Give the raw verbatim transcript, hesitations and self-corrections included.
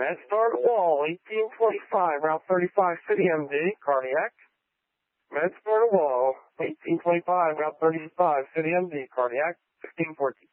MedStar to Wall, eighteen twenty-five, Route thirty-five, City M D, cardiac. MedStar to Wall, eighteen twenty-five, Route thirty-five, City M D, cardiac, fifteen fourteen.